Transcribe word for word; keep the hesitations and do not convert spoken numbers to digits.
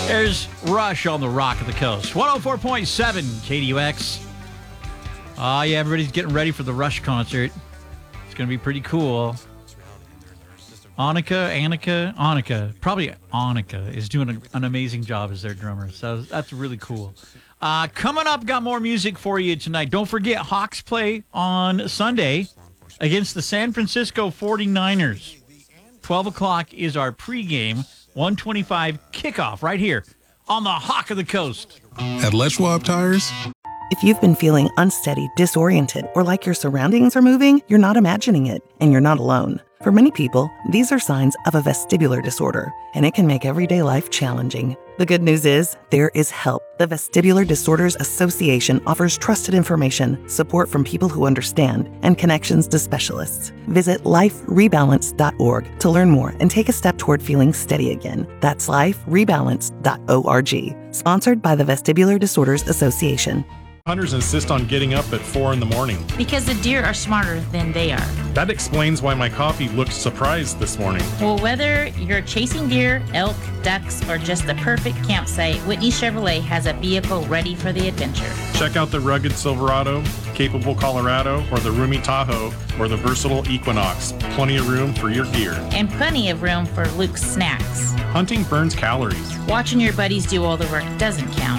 There's Rush on the Rock of the Coast. one oh four point seven K D U X. Ah, uh, yeah, everybody's getting ready for the Rush concert. It's going to be pretty cool. Annika, Annika, Annika, probably Annika is doing a, an amazing job as their drummer. So that's really cool. Uh, coming up, got more music for you tonight. Don't forget, Hawks play on Sunday against the San Francisco forty-niners. twelve o'clock is our pregame. one twenty-five kickoff right here on the Hawk of the Coast. At Les Schwab Tires. If you've been feeling unsteady, disoriented, or like your surroundings are moving, you're not imagining it, and you're not alone. For many people, these are signs of a vestibular disorder, and it can make everyday life challenging. The good news is, there is help. The Vestibular Disorders Association offers trusted information, support from people who understand, and connections to specialists. Visit life rebalance dot org to learn more and take a step toward feeling steady again. That's life rebalance dot org. Sponsored by the Vestibular Disorders Association. Hunters insist on getting up at four in the morning. Because the deer are smarter than they are. That explains why my coffee looked surprised this morning. Well, whether you're chasing deer, elk, ducks, or just the perfect campsite, Whitney Chevrolet has a vehicle ready for the adventure. Check out the rugged Silverado, capable Colorado, or the roomy Tahoe, or the versatile Equinox. Plenty of room for your gear. And plenty of room for Luke's snacks. Hunting burns calories. Watching your buddies do all the work doesn't count.